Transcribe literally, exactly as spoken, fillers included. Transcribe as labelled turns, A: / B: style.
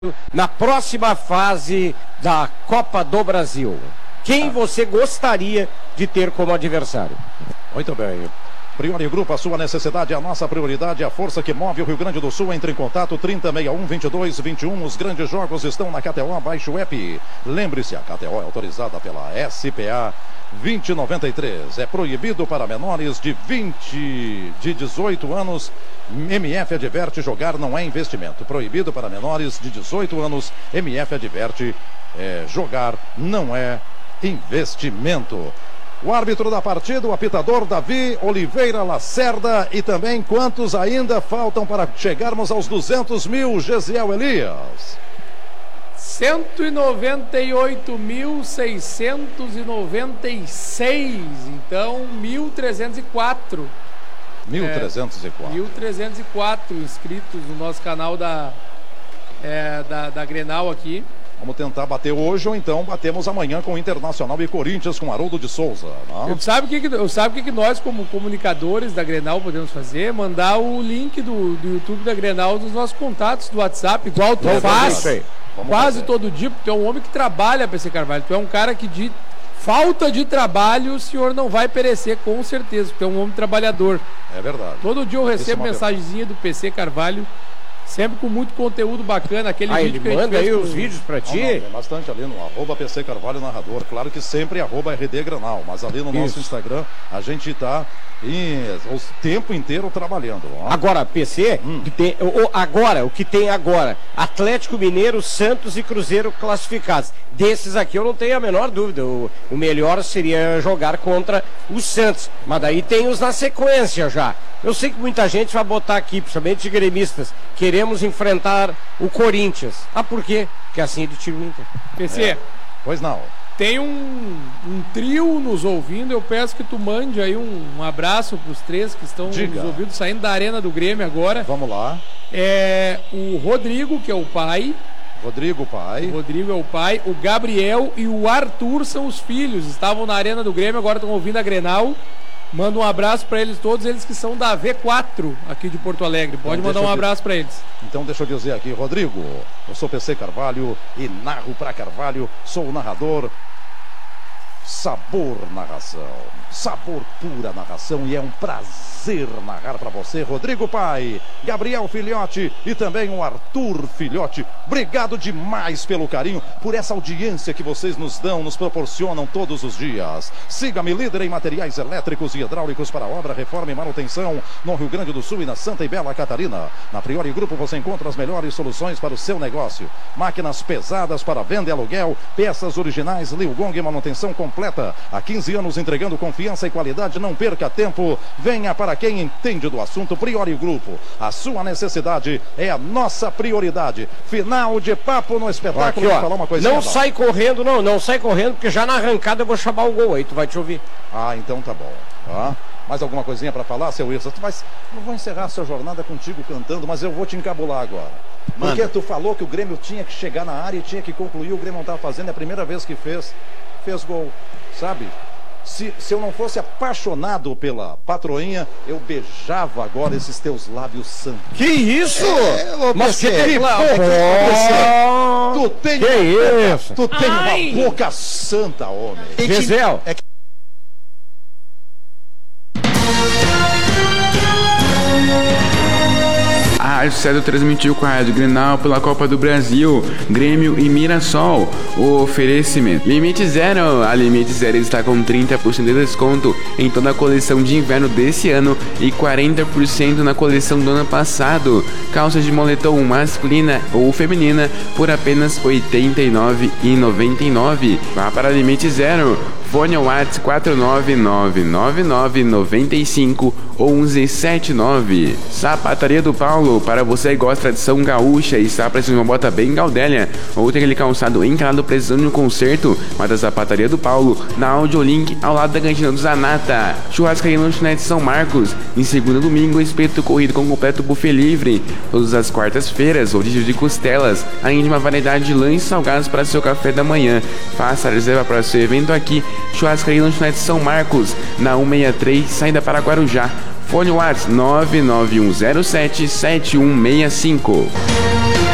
A: na próxima fase da Copa do Brasil. Quem você gostaria de ter como adversário?
B: Muito bem. Priori Grupo, a sua necessidade é a nossa prioridade, a força que move o Rio Grande do Sul. Entre em contato trinta, sessenta e um, vinte e dois, vinte e um. Os grandes jogos estão na K T O, baixe o app. Lembre-se, a K T O é autorizada pela S P A vinte e noventa e três. É proibido para menores de vinte, de dezoito anos. M F adverte, jogar não é investimento. Proibido para menores de dezoito anos. M F adverte, é, jogar não é investimento. O árbitro da partida, o apitador Davi Oliveira Lacerda. E também quantos ainda faltam para chegarmos aos duzentos mil, Gesiel Elias?
C: cento e noventa e oito mil, seiscentos e noventa e seis. Então, mil trezentos e quatro.
B: mil trezentos e quatro.
C: É, mil trezentos e quatro inscritos no nosso canal da, é, da, da Grenal aqui.
B: Vamos tentar bater hoje ou então batemos amanhã com o Internacional e Corinthians com Haroldo de Souza.
C: Eu sabe o que, que, eu sabe que, que nós, como comunicadores da Grenal, podemos fazer? Mandar o link do, do YouTube da Grenal dos nossos contatos do WhatsApp, igual tu
B: é
C: faz quase
B: fazer.
C: todo dia, porque tu é um homem que trabalha, P C Carvalho. Tu é um cara que de falta de trabalho o senhor não vai perecer, com certeza, porque tu é um homem trabalhador.
B: É verdade.
C: Todo dia eu recebo é mensagenzinha do P C Carvalho. Sempre com muito conteúdo bacana, aquele
A: ah,
C: vídeo que a gente
A: manda
C: fez
A: aí
C: com...
A: os vídeos pra ti?
B: Não, não, tem bastante ali no arroba P C Carvalho Narrador. Claro que sempre arroba R D Granal, mas ali no Isso. nosso Instagram a gente tá em, o tempo inteiro trabalhando. Ó.
A: Agora, P C, hum. que tem, o, agora, o que tem agora, Atlético Mineiro, Santos e Cruzeiro classificados. Desses aqui eu não tenho a menor dúvida, o, o melhor seria jogar contra o Santos, mas daí tem os na sequência já. Eu sei que muita gente vai botar aqui, principalmente de gremistas, queremos enfrentar o Corinthians. Ah, por quê? Porque assim ele tira o Inter.
C: P C,
B: é. Pois não.
C: Tem um, um trio nos ouvindo, eu peço que tu mande aí um, um abraço para os três que estão
B: Diga.
C: nos ouvindo, saindo da Arena do Grêmio agora.
B: Vamos lá.
C: É o Rodrigo, que é o pai.
B: Rodrigo, pai.
C: O Rodrigo é o pai, o Gabriel e o Arthur são os filhos. Estavam na Arena do Grêmio, agora estão ouvindo a Grenal. Manda um abraço para eles, todos eles que são da V quatro aqui de Porto Alegre. Pode então, mandar um abraço para eles.
B: Então deixa eu dizer aqui, Rodrigo, eu sou P C Carvalho e narro para Carvalho, sou o narrador. Sabor narração, sabor pura narração, e é um prazer narrar para você, Rodrigo pai, Gabriel Filhote e também o Arthur Filhote. Obrigado demais pelo carinho, por essa audiência que vocês nos dão, nos proporcionam todos os dias. Siga-me, líder em materiais elétricos e hidráulicos para obra, reforma e manutenção no Rio Grande do Sul e na Santa e Bela Catarina. Na Priori Grupo você encontra as melhores soluções para o seu negócio. Máquinas pesadas para venda e aluguel, peças originais, Liu Gong e manutenção completa. Há quinze anos entregando confiança e qualidade. Não perca tempo, venha para quem entende do assunto. Priori Grupo, a sua necessidade é a nossa prioridade. Final de papo no espetáculo.
A: Aqui, ó,
B: falar uma coisinha,
A: não sai correndo, não, não sai correndo, porque já na arrancada eu vou chamar o gol aí, tu vai te ouvir.
B: Ah, então tá bom. Tá? Mais alguma coisinha para falar, seu Wilson? Tu vai... Eu vou encerrar a sua jornada contigo cantando, mas eu vou te encabular agora. Manda. Porque tu falou que o Grêmio tinha que chegar na área e tinha que concluir. O Grêmio não estava fazendo, é a primeira vez que fez. Fez gol, sabe? Se, se eu não fosse apaixonado pela patroinha, eu beijava agora esses teus lábios santos.
A: Que isso?
B: É,
A: mas que tem
B: lá? Tu tem,
A: que
B: uma,
A: isso?
B: Tu tem
C: Ai.
B: uma boca santa, homem.
A: Gesiel.
B: É que...
D: A Rádio Cedo transmitiu com a Rádio Grenal pela Copa do Brasil, Grêmio e Mirassol. O oferecimento: Limite Zero. A Limite Zero está com trinta por cento de desconto em toda a coleção de inverno desse ano e quarenta por cento na coleção do ano passado. Calças de moletom masculina ou feminina por apenas oitenta e nove reais e noventa e nove centavos. Vá para a Limite Zero. Fone ao WhatsApp quatro nove nove nove nove nove cinco um um sete nove. Sapataria do Paulo, para você que gosta de tradição gaúcha e está precisando de uma bota bem gaudélia, ou tem aquele calçado encalado precisando de um concerto, mas a Sapataria do Paulo, na Audiolink, ao lado da cantina do Zanata. Churrascaria e lanchonete São Marcos, em segunda e domingo, espeto corrido com completo buffet livre. Todas as quartas-feiras, rodízio de costelas, ainda uma variedade de lanches salgados para seu café da manhã. Faça a reserva para seu evento aqui. Churrascaria e lanchonete São Marcos, na cento e sessenta e três, saída para Guarujá. Fone WhatsApp nove nove um zero sete sete um seis cinco.